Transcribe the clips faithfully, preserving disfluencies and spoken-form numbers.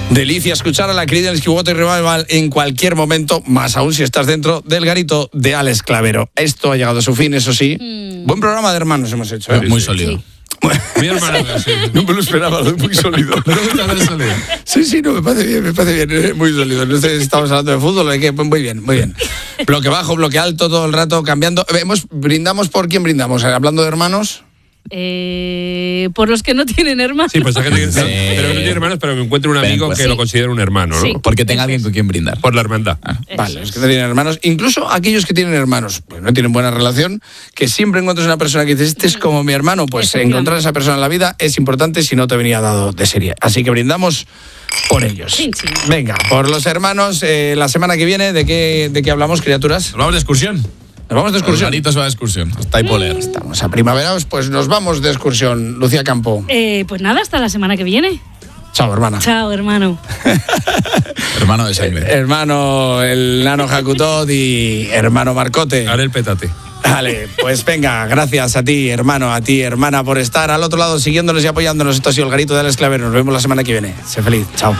Delicia escuchar a la Creedence Clearwater Revival en cualquier momento, más aún si estás dentro del garito de Alex Clavero. Esto ha llegado a su fin, eso sí. Mm. Buen programa de hermanos hemos hecho, ¿eh? Muy sólido. Sí. Mi hermano, sí. No me lo esperaba, muy sólido. Sí, sí, no, me parece bien, me parece bien, muy sólido. No sé si estamos hablando de fútbol, hay que, muy bien, muy bien. Bloque bajo, bloque alto, todo el rato cambiando. Hemos, brindamos por quién brindamos, hablando de hermanos. Eh, por los que no tienen hermanos. Sí, pues hay gente que, sí. pero que no tiene hermanos, pero me encuentro un amigo pues, que sí. lo considera un hermano, ¿no? Sí. Porque tenga alguien con quien brindar. Por la hermandad. Ah, vale, los que no tienen hermanos, incluso aquellos que tienen hermanos, pues no tienen buena relación, que siempre encuentras una persona que dices, este es como mi hermano, pues encontrar a esa persona en la vida es importante si no te venía dado de serie. Así que brindamos por ellos. Sí, sí. Venga, por los hermanos, eh, la semana que viene, ¿de qué, de qué hablamos, criaturas? Hablamos de excursión. Nos vamos de excursión. Los garitos van de excursión. Hasta ahí poler. Estamos a primaveraos, pues nos vamos de excursión. Lucía Campo. Eh, pues nada, hasta la semana que viene. Chao, hermana. Chao, hermano. Hermano de sangre. Eh, hermano, el nano Jacutod y hermano Marcote. Haré el petate. Vale, pues venga, gracias a ti, hermano, a ti, hermana, por estar al otro lado siguiéndonos y apoyándonos. Esto ha sido el garito de Alex Clavero. Nos vemos la semana que viene. Sé feliz. Chao.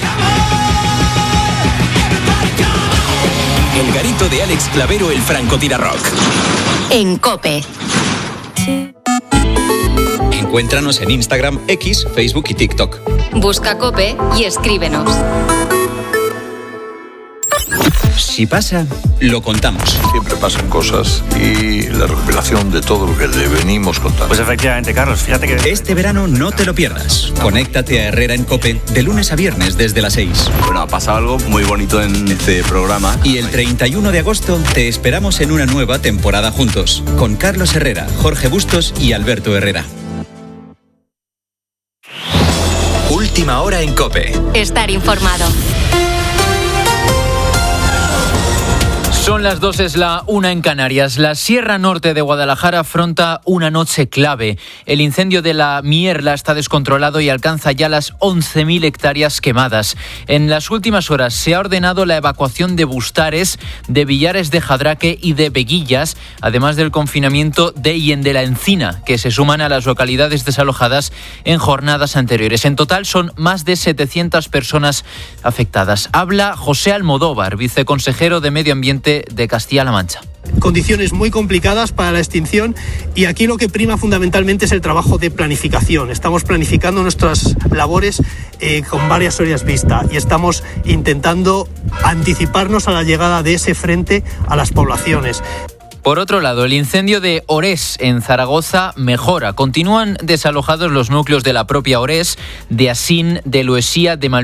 El garito de Alex Clavero, el Francotira Rock. En COPE. Encuéntranos en Instagram, X, Facebook y TikTok. Busca COPE y escríbenos. Si pasa, lo contamos. Siempre pasan cosas y la recopilación de todo lo que le venimos contando. Pues efectivamente, Carlos, fíjate que... Este verano no te lo pierdas. Conéctate a Herrera en COPE de lunes a viernes desde las seis. Bueno, ha pasado algo muy bonito en este programa. Y el treinta y uno de agosto te esperamos en una nueva temporada juntos, con Carlos Herrera, Jorge Bustos y Alberto Herrera. Última hora en COPE. Estar informado. Son las dos, es la una en Canarias. La Sierra Norte de Guadalajara afronta una noche clave. El incendio de la Mierla está descontrolado y alcanza ya las once mil hectáreas quemadas. En las últimas horas se ha ordenado la evacuación de Bustares, de Villares de Jadraque y de Veguillas, además del confinamiento de y en de la Encina, que se suman a las localidades desalojadas en jornadas anteriores. En total son más de setecientas personas afectadas. Habla José Almodóvar, viceconsejero de Medio Ambiente de Castilla-La Mancha. Condiciones muy complicadas para la extinción y aquí lo que prima fundamentalmente es el trabajo de planificación. Estamos planificando nuestras labores eh, con varias horas vista y estamos intentando anticiparnos a la llegada de ese frente a las poblaciones. Por otro lado, el incendio de Orés, en Zaragoza, mejora. Continúan desalojados los núcleos de la propia Orés, de Asín, de Loesía, de Mal